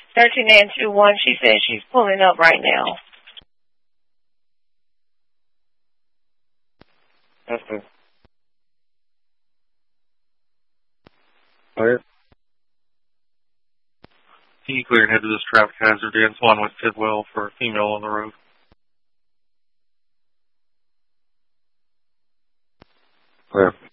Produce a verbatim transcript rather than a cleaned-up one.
thirteen nine two one, she says she's pulling up right now. Okay. Clear. Can you clear and head to this traffic hazard in Swan West Tidwell for a female on the road? Clear.